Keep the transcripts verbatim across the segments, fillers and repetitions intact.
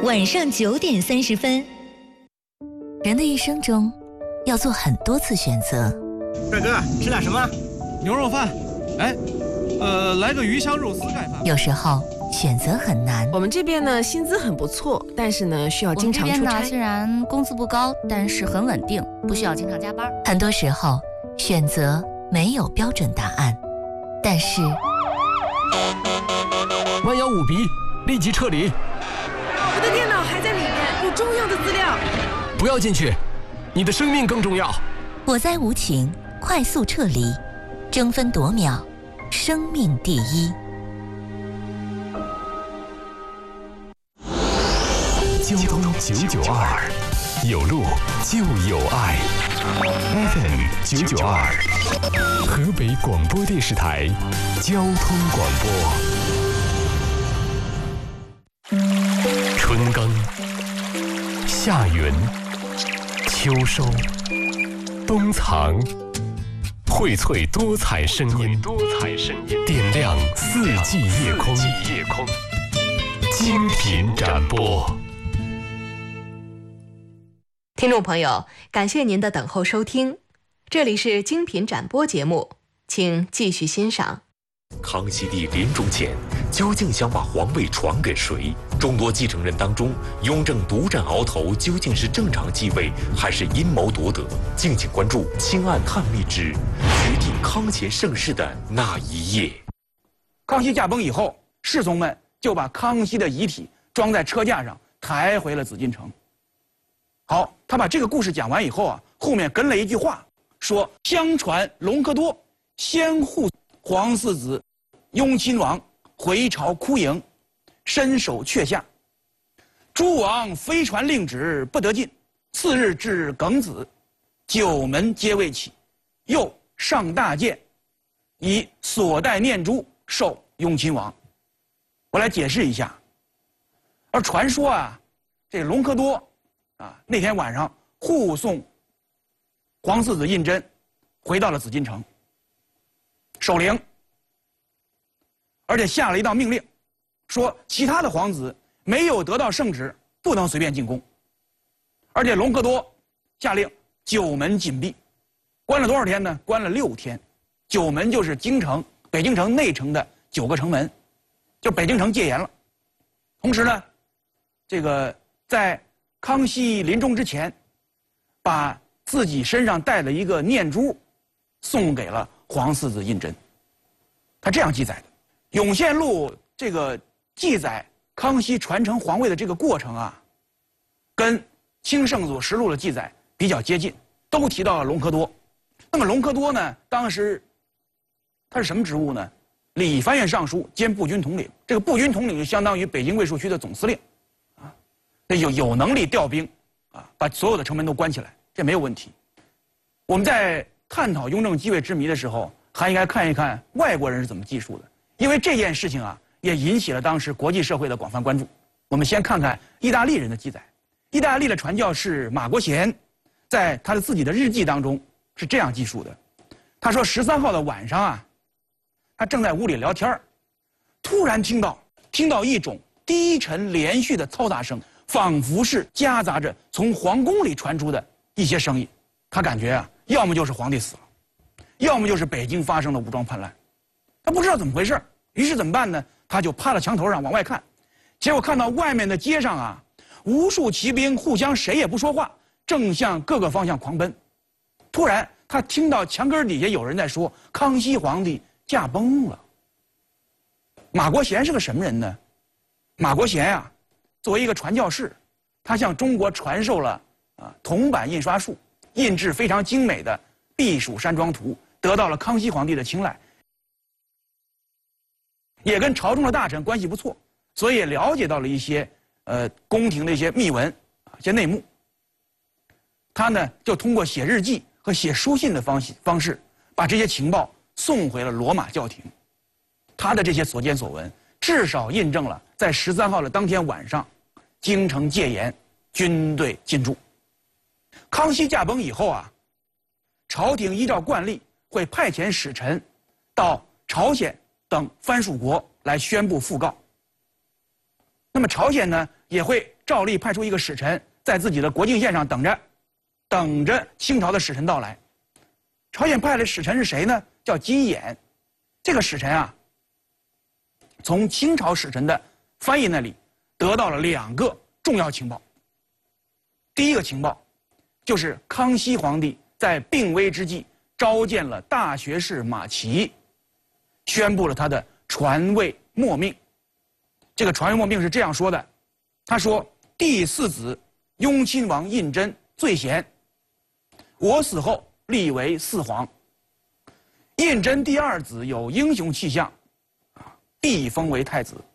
晚上九点三十分。 人的一生中，要做很多次选择。 帅哥，吃点什么？ 牛肉饭。哎，呃，来个鱼香肉丝盖饭。 有时候选择很难。 我们这边呢，薪资很不错，但是呢，需要经常出差。 我们这边呢，虽然工资不高，但是很稳定，不需要经常加班。 很多时候，选择没有标准答案，但是弯腰五笔，立即撤离。 我的电脑还在里面，有重要的资料。 不要进去，你的生命更重要。 火灾无情，快速撤离，争分夺秒，生命第一。 交通九九二，有路就有爱。F M 九九二，河北广播电视台交通广播。春耕、夏耘、秋收、冬藏，荟萃多彩声音，多彩声音，点亮四季夜空，夜空，精品展播。 听众朋友，感谢您的等候收听，这里是精品展播节目，请继续欣赏。 康熙帝临终前究竟想把皇位传给谁？众多继承人当中，雍正独占鳌头，究竟是正常继位，还是阴谋夺得？敬请关注《清案探秘之决定康乾盛世的那一夜》。 康熙驾崩以后，侍从们就把康熙的遗体装在车架上，抬回了紫禁城。好，他把这个故事讲完以后啊，后面跟了一句话，说：相传隆科多先护皇四子雍亲王回朝哭迎，身首阙下。诸王飞传令旨不得进，次日至庚子，九门皆未起，又上大殿，以所带念珠授雍亲王。我来解释一下。而传说啊，这隆科多啊，那天晚上护送皇四子胤禛回到了紫禁城，守灵，而且下了一道命令，说其他的皇子没有得到圣旨，不能随便进宫。而且隆科多下令九门紧闭，关了多少天呢？关了六天。九门就是京城、北京城内城的九个城门，就北京城戒严了。同时呢，这个在康熙临终之前，把自己身上带的一个念珠送给了皇四子胤禛。他这样记载的。《永献录》这个记载康熙传承皇位的这个过程啊，跟《清圣祖实录》的记载比较接近，都提到了隆科多。那么隆科多呢，当时他是什么职务呢？礼藩院尚书兼步军统领。这个步军统领就相当于北京卫戍区的总司令。有有能力调兵，啊，把所有的城门都关起来，这没有问题。我们在探讨雍正继位之谜的时候，还应该看一看外国人是怎么记述的，因为这件事情啊，也引起了当时国际社会的广泛关注。我们先看看意大利人的记载。意大利的传教士马国贤，在他的自己的日记当中是这样记述的。他说十三号的晚上啊，他正在屋里聊天，突然听到听到一种低沉连续的嘈杂声。仿佛是夹杂着从皇宫里传出的一些声音，他感觉啊，要么就是皇帝死了，要么就是北京发生了武装叛乱，他不知道怎么回事，于是怎么办呢？他就趴在墙头上往外看，结果看到外面的街上啊，无数骑兵互相谁也不说话，正向各个方向狂奔。突然，他听到墙根底下有人在说：“康熙皇帝驾崩了。”马国贤是个什么人呢？马国贤啊，作为一个传教士，他向中国传授了啊铜版印刷术，印制非常精美的《避暑山庄图》，得到了康熙皇帝的青睐，也跟朝中的大臣关系不错，所以也了解到了一些呃宫廷的一些秘闻啊一些内幕。他呢就通过写日记和写书信的方式方式，把这些情报送回了罗马教廷。他的这些所见所闻，至少印证了在十三号的当天晚上，京城戒严，军队进驻。康熙驾崩以后啊，朝廷依照惯例会派遣使臣到朝鲜等藩属国来宣布讣告。 那么朝鲜呢也会照例派出一个使臣在自己的国境线上等着，等着清朝的使臣到来。朝鲜派的使臣是谁呢？叫金衍。这个使臣啊，从清朝使臣的翻译那里得到了两个重要情报。第一个情报就是康熙皇帝在病危之际召见了大学士马齐，宣布了他的传位末命。这个传位末命是这样说的，他说：“第四子雍亲王胤禛最贤，我死后立为四皇。胤禛第二子有英雄气象，啊，必封为太子。”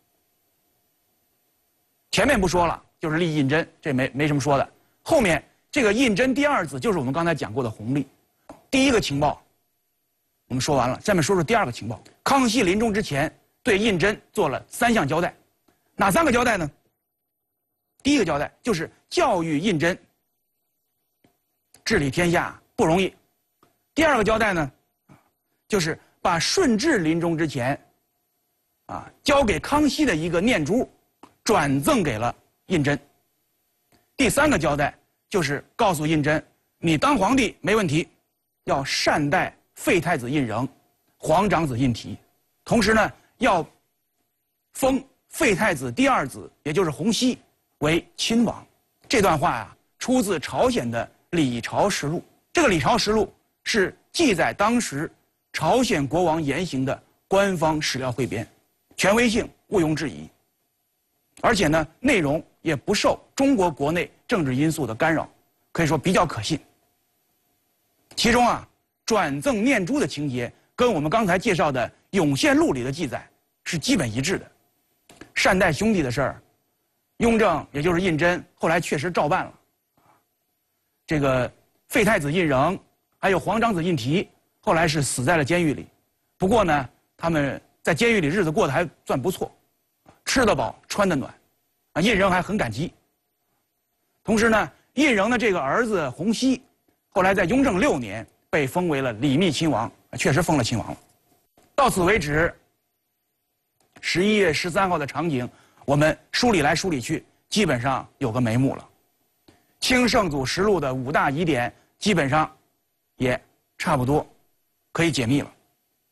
前面不说了，就是立胤禛，这没没什么说的。后面这个胤禛第二子就是我们刚才讲过的弘历。第一个情报我们说完了，下面说说第二个情报。康熙临终之前对胤禛做了三项交代，哪三个交代呢？第一个交代就是教育胤禛治理天下不容易。第二个交代呢，就是把顺治临终之前啊交给康熙的一个念珠转赠给了胤禛。第三个交代就是告诉胤禛，你当皇帝没问题，要善待废太子胤禛、皇长子胤禔，同时呢要封废太子第二子，也就是弘皙为亲王。这段话呀，出自朝鲜的《李朝实录》。这个《李朝实录》是记载当时朝鲜国王言行的官方史料汇编，权威性毋庸置疑，而且呢，内容也不受中国国内政治因素的干扰，可以说比较可信。其中啊，转赠念珠的情节跟我们刚才介绍的《永献录》里的记载是基本一致的。善待兄弟的事儿，雍正也就是胤禛后来确实照办了。这个废太子胤禛还有皇长子胤禔后来是死在了监狱里，不过呢，他们在监狱里日子过得还算不错，吃得饱穿得暖，啊，胤禛还很感激。同时呢，胤禛的这个儿子弘皙后来在雍正六年被封为了礼密亲王，确实封了亲王了。到此为止，十一月十三号的场景我们梳理来梳理去，基本上有个眉目了。清圣祖实录的五大疑点基本上也差不多可以解密了。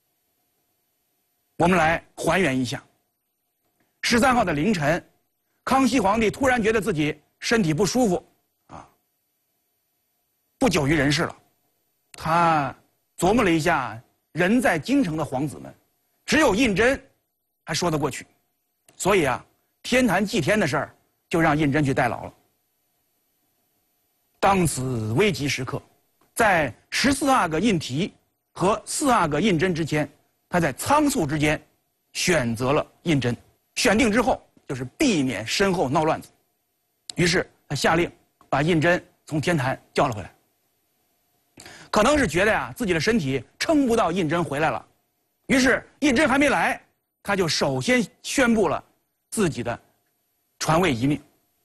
我们来还原一下。十三号的凌晨，康熙皇帝突然觉得自己身体不舒服，啊，不久于人世了。他琢磨了一下，人在京城的皇子们，只有胤禛还说得过去，所以啊，天坛祭天的事儿就让胤禛去代劳了。当此危急时刻，在十四阿哥胤禔和四阿哥胤禛之间，他在仓促之间选择了胤禛。选定之后，就是避免身后闹乱子，于是他下令把胤禛从天坛叫了回来。可能是觉得呀，自己的身体撑不到胤禛回来了，于是胤禛还没来，他就首先宣布了自己的传位遗命。